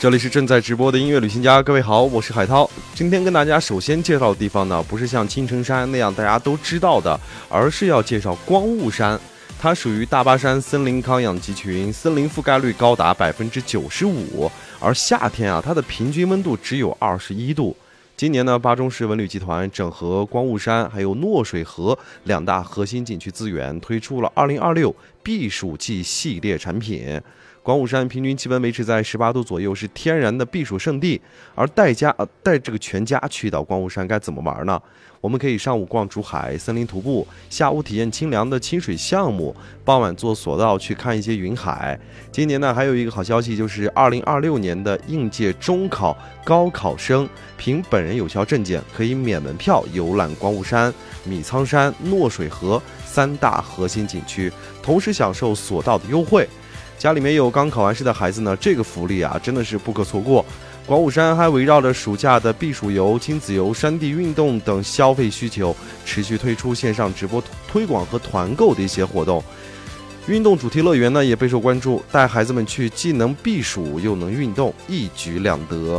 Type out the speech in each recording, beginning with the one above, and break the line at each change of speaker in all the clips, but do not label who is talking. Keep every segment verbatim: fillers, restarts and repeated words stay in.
这里是正在直播的音乐旅行家，各位好，我是海涛。今天跟大家首先介绍的地方呢，不是像青城山那样大家都知道的，而是要介绍光雾山。它属于大巴山森林康养集群，森林覆盖率高达百分之九十五，而夏天啊，它的平均温度只有二十一度。今年呢，巴中市文旅集团整合光雾山还有诺水河两大核心景区资源，推出了二零二六避暑季系列产品。光雾山平均气温维持在十八度左右，是天然的避暑胜地。而带家呃带这个全家去到光雾山该怎么玩呢？我们可以上午逛竹海森林徒步，下午体验清凉的清水项目，傍晚坐索道去看一些云海。今年呢，还有一个好消息，就是二零二六年的应届中考高考生凭本人有效证件，可以免门票游览光雾山、米仓山、诺水河三大核心景区，同时享受索道的优惠。家里面有刚考完试的孩子呢，这个福利啊真的是不可错过。光雾山还围绕着暑假的避暑游、亲子游、山地运动等消费需求，持续推出线上直播推广和团购的一些活动。运动主题乐园呢也备受关注，带孩子们去既能避暑又能运动，一举两得。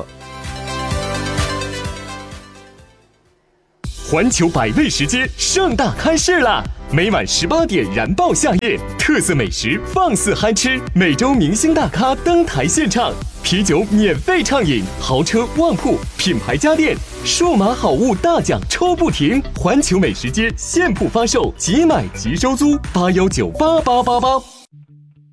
环球百味食街盛大开市啦！每晚十八点燃爆夏夜，特色美食放肆嗨吃，每周明星大咖登台献唱，啤酒免费畅饮，豪车旺铺，品牌家电，数码好物大奖抽不停。环球美食街现铺发售，即买即收租，八幺九八八八八。